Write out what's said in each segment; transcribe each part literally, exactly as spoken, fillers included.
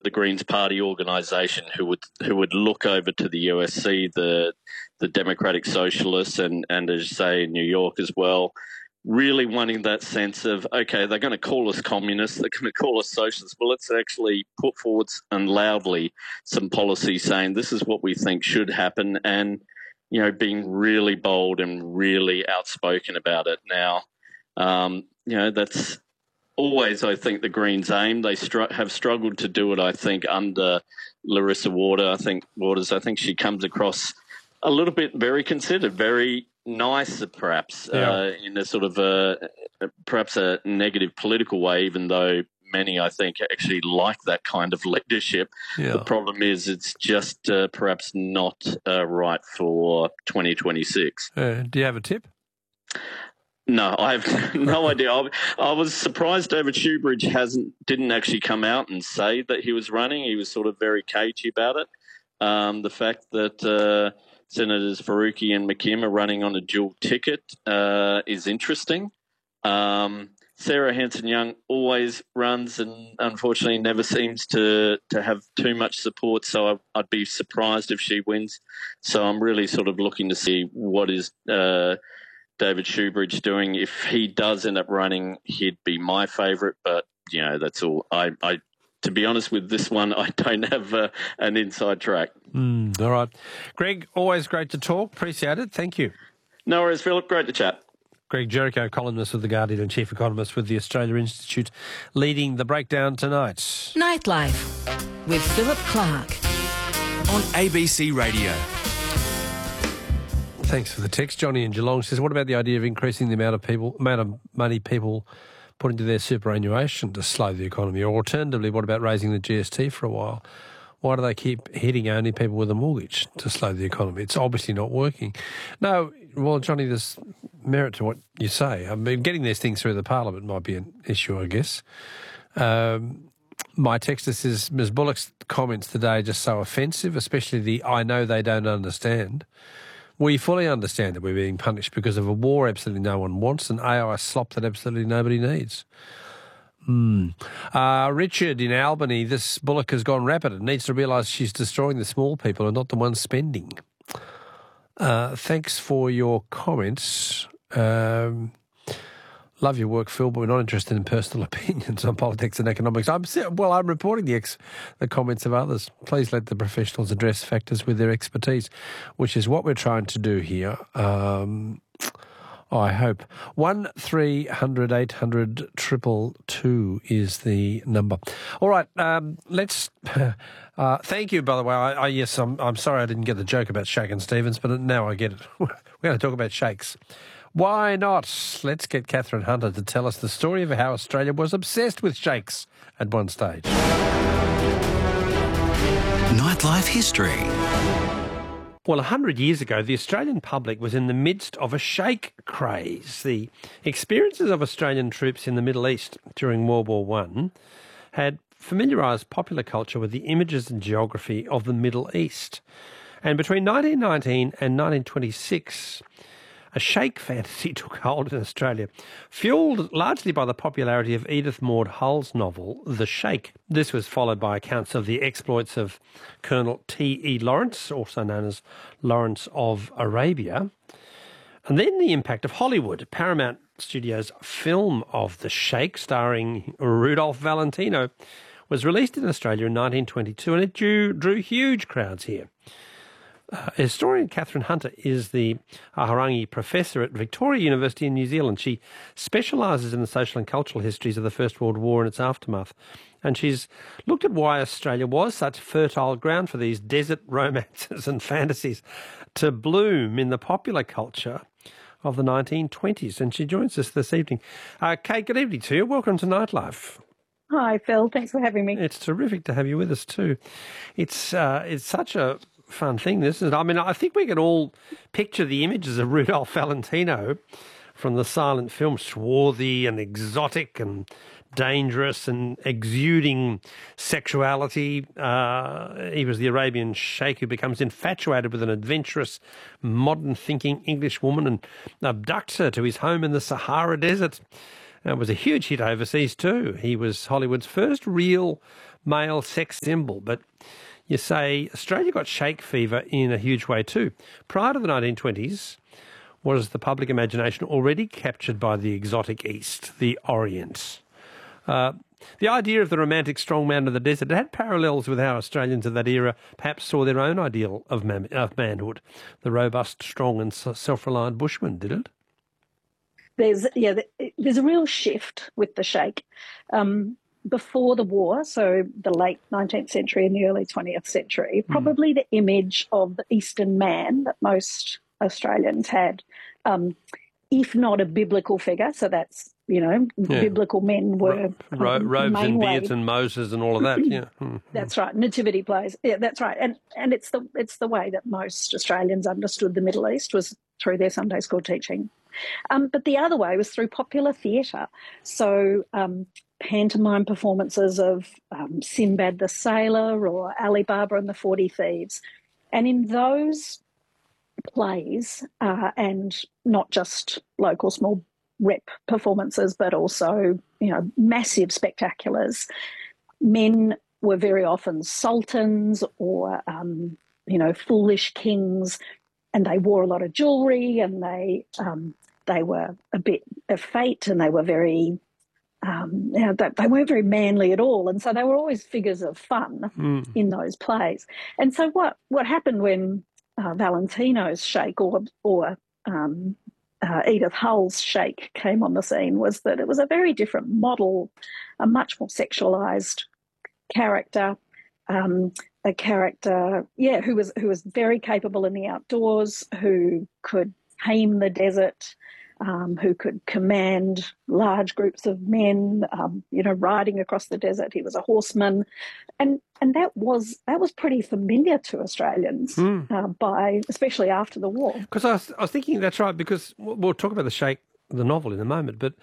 the Greens Party organisation who would who would look over to the U S C, the the Democratic Socialists, and and as you say in New York as well, really wanting that sense of, okay, they're going to call us communists, they're going to call us socialists. Well, let's actually put forward and loudly some policy saying this is what we think should happen, and you know, being really bold and really outspoken about it. Now, um, you know, that's always, I think, the Greens' aim. They str- have struggled to do it, I think, under Larissa Water. I think Waters, I think she comes across a little bit very considered, very nice, perhaps, yeah. uh, in a sort of a, perhaps a negative political way, even though many, I think, actually like that kind of leadership. Yeah. The problem is it's just uh, perhaps not uh, right for twenty twenty-six. Uh, do you have a tip? No, I have no idea. I, I was surprised David Shoebridge hasn't didn't actually come out and say that he was running. He was sort of very cagey about it. Um, the fact that uh, Senators Faruqi and McKim are running on a dual ticket uh, is interesting. Um, Sarah Hanson-Young always runs and unfortunately never seems to, to have too much support, so I, I'd be surprised if she wins. So I'm really sort of looking to see what is uh, David Shoebridge doing. If he does end up running, he'd be my favourite, but, you know, that's all. I, I to be honest with this one, I don't have uh, an inside track. Mm, all right. Greg, always great to talk. Appreciate it. Thank you. No worries, Philip. Great to chat. Greg Jericho, columnist with The Guardian and chief economist with the Australia Institute, leading the breakdown tonight. Nightlife with Philip Clark on A B C Radio. Thanks for the text. Johnny in Geelong says, what about the idea of increasing the amount of people, amount of money people put into their superannuation to slow the economy? Or alternatively, what about raising the G S T for a while? Why do they keep hitting only people with a mortgage to slow the economy? It's obviously not working. No, well, Johnny, there's merit to what you say. I mean, getting these things through the Parliament might be an issue, I guess. Um, my texter says, Miz Bullock's comments today are just so offensive, especially the I know they don't understand. We fully understand that we're being punished because of a war absolutely no one wants and A I slop that absolutely nobody needs. Mm. Uh, Richard in Albany, this Bullock has gone rapid and needs to realise she's destroying the small people and not the ones spending. Uh, thanks for your comments. Um, love your work, Phil, but we're not interested in personal opinions on politics and economics. I'm well, I'm reporting the ex, the comments of others. Please let the professionals address factors with their expertise, which is what we're trying to do here. Um, I hope. One three hundred eight hundred triple two is the number. All right, um, let's. Uh, thank you, by the way. I, I, yes, I'm. I'm sorry I didn't get the joke about Shakin' Stevens, but now I get it. We're going to talk about shakes. Why not? Let's get Catherine Hunter to tell us the story of how Australia was obsessed with shakes at one stage. Nightlife history. Well, a hundred years ago, the Australian public was in the midst of a shake craze. The experiences of Australian troops in the Middle East during World War One had familiarised popular culture with the images and geography of the Middle East. And between nineteen nineteen and nineteen twenty-six, a shake fantasy took hold in Australia, fuelled largely by the popularity of Edith Maud Hull's novel, The Shake. This was followed by accounts of the exploits of Colonel T E Lawrence, also known as Lawrence of Arabia, and then the impact of Hollywood. Paramount Studios' film of The Shake, starring Rudolph Valentino, was released in Australia in nineteen twenty-two, and it drew, drew huge crowds here. Uh, historian Catherine Hunter is the Aharangi Professor at Victoria University in New Zealand. She specialises in the social and cultural histories of the First World War and its aftermath. And she's looked at why Australia was such fertile ground for these desert romances and fantasies to bloom in the popular culture of the nineteen twenties. And she joins us this evening. Uh, Kate, good evening to you. Welcome to Nightlife. Hi, Phil. Thanks for having me. It's terrific to have you with us too. It's uh, it's such a fun thing, this is. I mean, I think we can all picture the images of Rudolph Valentino from the silent film, swarthy and exotic and dangerous and exuding sexuality. Uh, he was the Arabian sheikh who becomes infatuated with an adventurous, modern-thinking English woman and abducts her to his home in the Sahara Desert. It was a huge hit overseas too. He was Hollywood's first real male sex symbol. But you say Australia got shake fever in a huge way too. Prior to the nineteen twenties, was the public imagination already captured by the exotic East, the Orient? Uh, the idea of the romantic strongman of the desert had parallels with how Australians of that era perhaps saw their own ideal of, man, of manhood, the robust, strong and self-reliant bushman, did it? There's yeah, there's a real shift with the shake. Um, before the war, so the late nineteenth century and the early twentieth century, probably mm. the image of the Eastern man that most Australians had, um, if not a biblical figure, so that's, you know, yeah. biblical men were... Ro- um, robes and beards and Moses and all of that, yeah. That's right, nativity plays. Yeah, that's right. And and it's the it's the way that most Australians understood the Middle East was through their Sunday school teaching. Um, but the other way was through popular theatre. So um, pantomime performances of um, Sinbad the Sailor or Ali Baba and the Forty Thieves. And in those plays, uh, and not just local small rep performances, but also, you know, massive spectaculars, men were very often sultans or, um, you know, foolish kings, and they wore a lot of jewellery, and they um, they were a bit effete, and they were very, um, you know, they, they weren't very manly at all, and so they were always figures of fun mm. in those plays. And so what what happened when uh, Valentino's shake or or um, uh, Edith Hull's shake came on the scene was that it was a very different model, a much more sexualised character. Um, a character, yeah, who was who was very capable in the outdoors, who could tame the desert, um, who could command large groups of men, um, you know, riding across the desert. He was a horseman, and and that was that was pretty familiar to Australians mm. uh, by especially after the war. Because I was, I was thinking that's right. Because we'll talk about the Shake, the novel, in a moment, but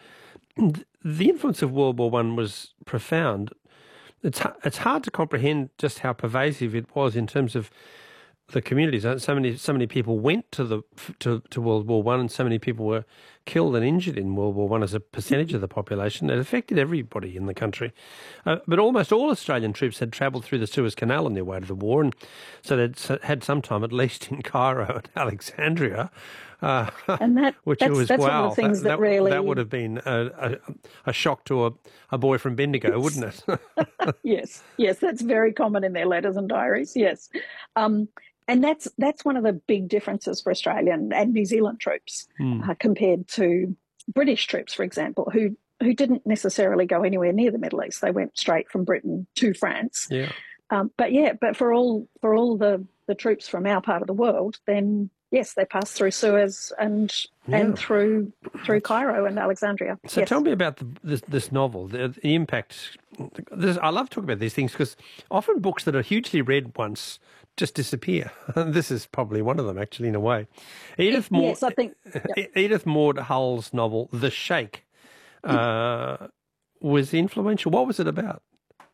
the influence of World War One was profound. It's it's hard to comprehend just how pervasive it was in terms of the communities. So many so many people went to the to, to World War One, and so many people were killed and injured in World War One as a percentage of the population. It affected everybody in the country. Uh, but almost all Australian troops had travelled through the Suez Canal on their way to the war, and so they'd had some time at least in Cairo and Alexandria. Uh, and that, which that's, was, that's wow, one of the things that, that, that really... That would have been a, a, a shock to a, a boy from Bendigo, wouldn't it? Yes, yes, that's very common in their letters and diaries, yes. Um, and that's that's one of the big differences for Australian and New Zealand troops mm. uh, compared to British troops, for example, who, who didn't necessarily go anywhere near the Middle East. They went straight from Britain to France. Yeah. Um, but, yeah, but for all for all the, the troops from our part of the world, then... yes, they passed through Suez and yeah. and through through Cairo and Alexandria. So yes. tell me about the, this, this novel, the, the impact. This, I love talking about these things because often books that are hugely read once just disappear. This is probably one of them, actually, in a way. Edith Maud, yes, I think yeah. Edith Maud Hull's novel, The Shake, uh, was influential. What was it about?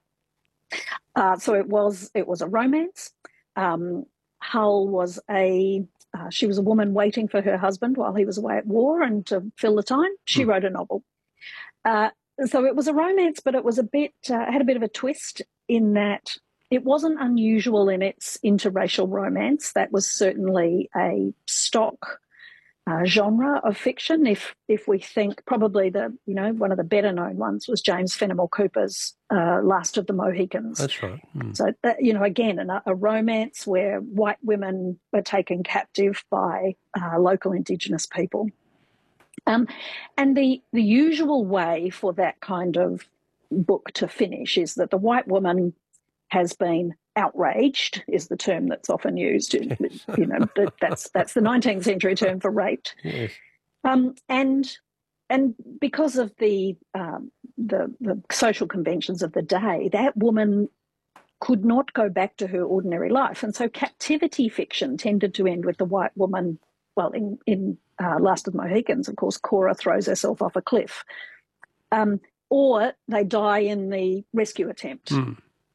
Uh, so it was it was a romance. Um, Hull was a Uh, she was a woman waiting for her husband while he was away at war, and to fill the time, she mm. wrote a novel. Uh, so it was a romance, but it was a bit, uh, had a bit of a twist in that it wasn't unusual in its interracial romance. That was certainly a stock uh, genre of fiction. If if we think probably the, you know, one of the better known ones was James Fenimore Cooper's uh, Last of the Mohicans. That's right. Mm. So, uh, you know, again, a, a romance where white women were taken captive by uh, local Indigenous people. Um, and the, the usual way for that kind of book to finish is that the white woman has been outraged, is the term that's often used. Yes. You know, that's that's the nineteenth century term for raped. Yes. Um, and and because of the, um, the the social conventions of the day, that woman could not go back to her ordinary life, and so captivity fiction tended to end with the white woman. Well, in in uh, Last of the Mohicans, of course, Cora throws herself off a cliff, um, or they die in the rescue attempt. Mm.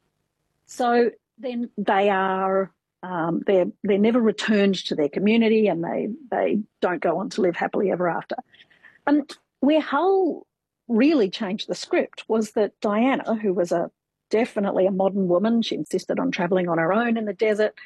So then they are um, they're they're never returned to their community, and they they don't go on to live happily ever after. And where Hull really changed the script was that Diana, who was a definitely a modern woman, she insisted on travelling on her own in the desert.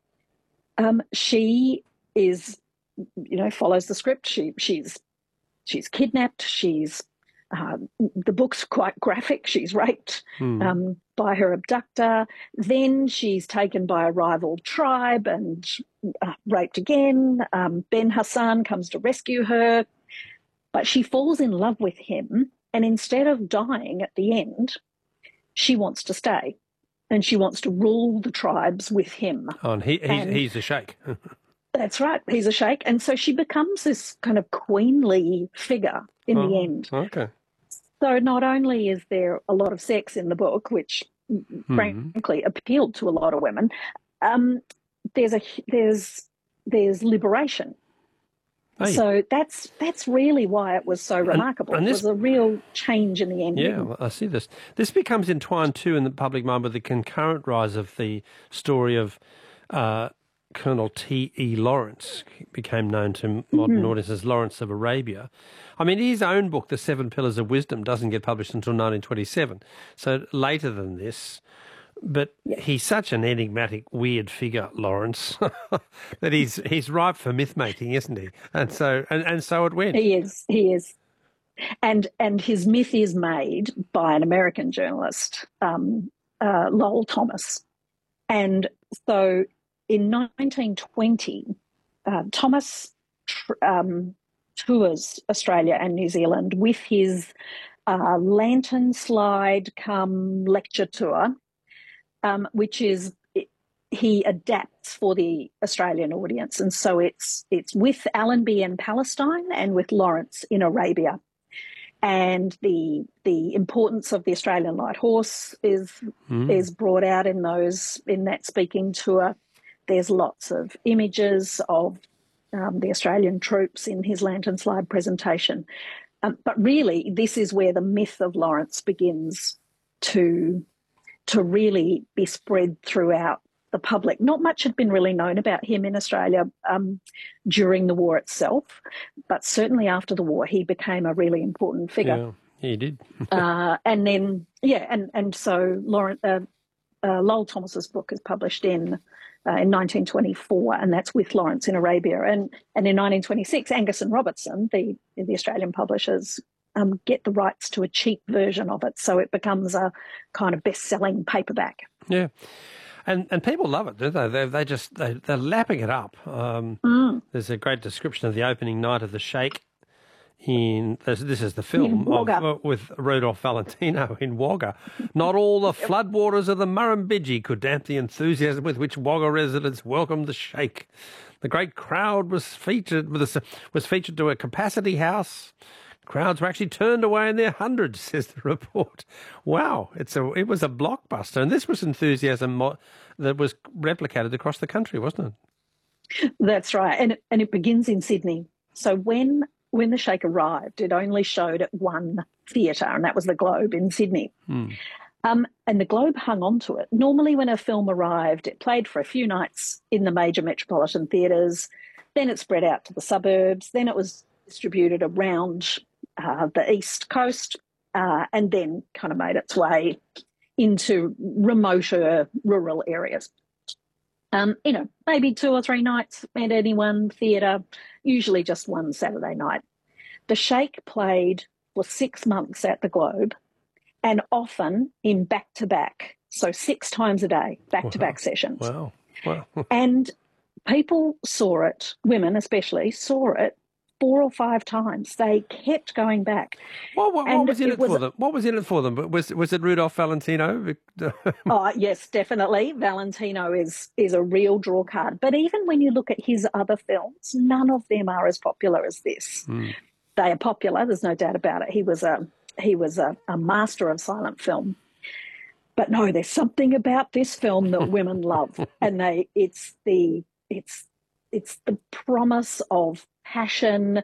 Um, she is, you know, follows the script. She she's she's kidnapped. She's uh, the book's quite graphic. She's raped Hmm. um, by her abductor. Then she's taken by a rival tribe and uh, raped again. Um, Ben Hassan comes to rescue her, but she falls in love with him. And instead of dying at the end, she wants to stay, and she wants to rule the tribes with him. Oh, and he, he's, And- he's the sheikh. That's right. He's a sheikh. And so she becomes this kind of queenly figure in Oh, the end. Okay. So not only is there a lot of sex in the book, which Hmm. frankly appealed to a lot of women, um, there's a there's there's liberation. Hey. So that's that's really why it was so remarkable. and It this- was a real change in the ending. Yeah, well, I see this. This becomes entwined too in the public mind with the concurrent rise of the story of uh, Colonel T E Lawrence, became known to modern Mm-hmm. audiences as Lawrence of Arabia. I mean, his own book, The Seven Pillars of Wisdom, doesn't get published until nineteen twenty-seven, so later than this. But he's such an enigmatic, weird figure, Lawrence, that he's he's ripe for myth making, isn't he? And so and, and so it went. He is. He is. And and his myth is made by an American journalist, um, uh, Lowell Thomas. And so in nineteen twenty, uh, Thomas tr- um, tours Australia and New Zealand with his uh, lantern slide come lecture tour, um, which is he adapts for the Australian audience. And so it's it's with Allenby in Palestine and with Lawrence in Arabia. And the the importance of the Australian light horse is Mm. is brought out in those in that speaking tour. There's lots of images of um, the Australian troops in his lantern slide presentation. Um, but really, this is where the myth of Lawrence begins to to really be spread throughout the public. Not much had been really known about him in Australia um, during the war itself, but certainly after the war, he became a really important figure. Yeah, he did. uh, and then, yeah, and, and so Lawrence, uh, uh, Lowell Thomas's book is published in uh, in nineteen twenty-four, and that's with Lawrence in Arabia. And and in nineteen twenty-six, Angus and Robertson, the the Australian publishers, um, get the rights to a cheap version of it, so it becomes a kind of best-selling paperback. Yeah. And and people love it, don't they? They they just they they're lapping it up. Um, Mm. There's a great description of the opening night of the Sheikh in this, this is the film In Wagga. of, uh, with Rudolph Valentino in Wagga. Not all the floodwaters of the Murrumbidgee could damp the enthusiasm with which Wagga residents welcomed the Sheikh. The great crowd was featured with a, was featured to a capacity house. Crowds were actually turned away in their hundreds, says the report. Wow, it's a it was a blockbuster, and this was enthusiasm mo- that was replicated across the country, wasn't it? That's right, and it, and it begins in Sydney. So when when the Sheikh arrived, it only showed at one theatre, and that was the Globe in Sydney. Hmm. Um, and the Globe hung on to it. Normally, when a film arrived, it played for a few nights in the major metropolitan theatres. Then it spread out to the suburbs. Then it was distributed around uh, the East Coast, uh, and then kind of made its way into remoter rural areas. Um, you know, maybe two or three nights at any one theatre, usually just one Saturday night. The Sheikh played for six months at the Globe, and often in back-to-back, so six times a day, back-to-back Wow. sessions. Wow, wow. And people saw it, women especially, saw it four or five times. They kept going back. What, what, what And was in it it, was- for them? What was in it for them? Was was it Rudolph Valentino? Oh, yes, definitely. Valentino is is a real draw card. But even when you look at his other films, none of them are as popular as this. Hmm. They are popular, there's no doubt about it. He was a he was a, a master of silent film. But no, there's something about this film that women love. And they it's the it's it's the promise of passion.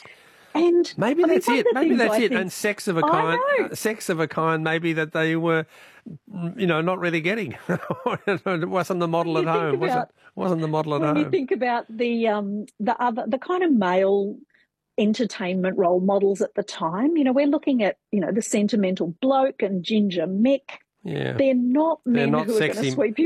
And Maybe I mean, that's one of it. the Maybe things that's I it. think- And sex of a I kind, know. uh, sex of a kind, maybe that they were, you know, not really getting. It wasn't the model When at you think home. Was it? about- Wasn't the model at when you home? think about the um the other the kind of male entertainment role models at the time. You know, we're looking at, you know, the sentimental bloke and Ginger Mick. Yeah. They're not men not who are going sexy- to sweep you